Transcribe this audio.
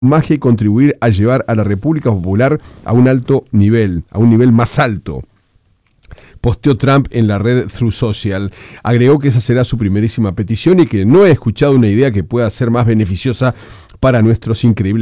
magia y contribuir a llevar a la República Popular a un alto nivel, a un nivel más alto. Posteó Trump en la red Truth Social. Agregó que esa será su primerísima petición y que no he escuchado una idea que pueda ser más beneficiosa para nuestros increíbles